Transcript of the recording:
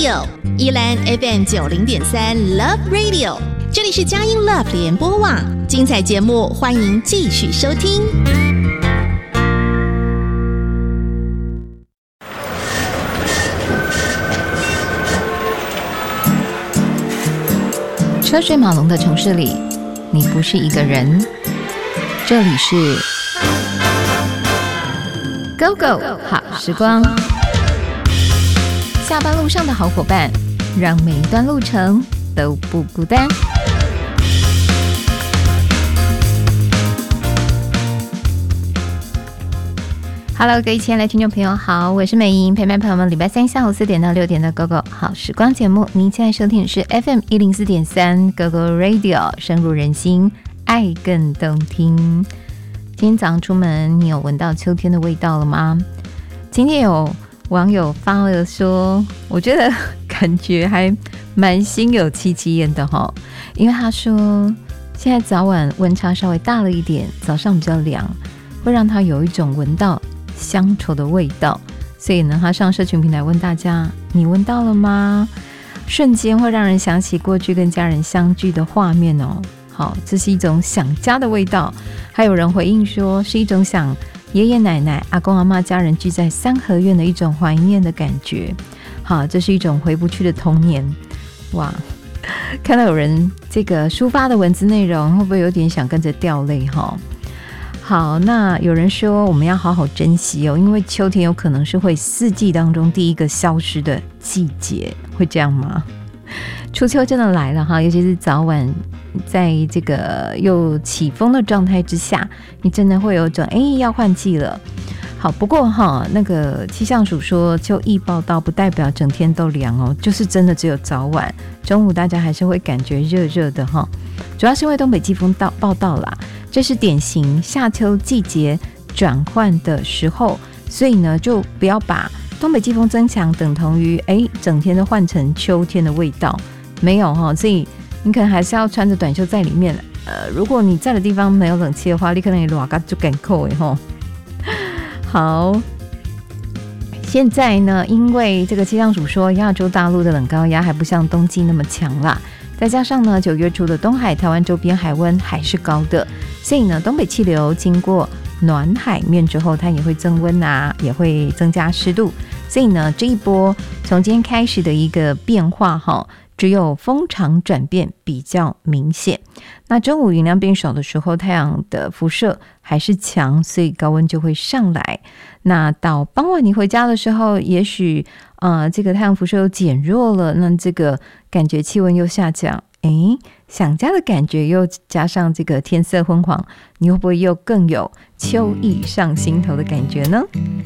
Radio， 宜兰 FM 90.3 Love Radio， 这里是佳音 Love 联播网，精彩节目欢迎继续收听。 车水马龙的城市里，你不是一个人。这里是 Go Go 好时光，下班路上的好伙伴，让每一段路程都不孤单。Hello， 各位亲爱的听众朋友好，我是美莹，陪伴朋友们礼拜三下午4点到6点的 Go Go 好时光节目。您现在收听的是 FM 104.3 Go Go Radio， 深入人心，爱更动听。今天早上出门，你有闻到秋天的味道了吗？今天有网友发了说，我觉得感觉还蛮心有戚戚焉的齁，因为他说现在早晚温差稍微大了一点，早上比较凉，会让他有一种闻到乡愁的味道，所以呢，他上社群平台问大家：你闻到了吗？瞬间会让人想起过去跟家人相聚的画面哦。好，这是一种想家的味道。还有人回应说，是一种想爷爷奶奶、阿公阿嬷家人聚在三合院的一种怀念的感觉。好，这是一种回不去的童年。哇，看到有人这个抒发的文字内容，会不会有点想跟着掉泪哈？好，那有人说我们要好好珍惜哦，因为秋天有可能是会四季当中第一个消失的季节，会这样吗？初秋真的来了哈，尤其是早晚在这个又起风的状态之下，你真的会有种要换季了。好，不过哈，那个气象署说秋意报道不代表整天都凉哦，就是真的只有早晚，中午大家还是会感觉热热的哈。主要是因为东北季风报道啦，这是典型夏秋季节转换的时候，所以呢，就不要把东北季风增强等同于整天都换成秋天的味道，没有哈，所以你可能还是要穿着短袖在里面。如果你在的地方没有冷气的话，你可能也热到就干扣哈。好，现在呢，因为这个气象署说亚洲大陆的冷高压还不像冬季那么强啦，再加上呢9月初的东海、台湾周边海温还是高的，所以呢东北气流经过暖海面之后，它也会增温啊，也会增加湿度，所以呢这一波从今天开始的一个变化只有风场转变比较明显。那中午云量变少的时候，太阳的辐射还是强，所以高温就会上来。那到傍晚你回家的时候，也许这个太阳辐射又减弱了，那这个感觉气温又下降，想家的感觉又加上这个天色昏黄，你会不会又更有秋意上心头的感觉呢？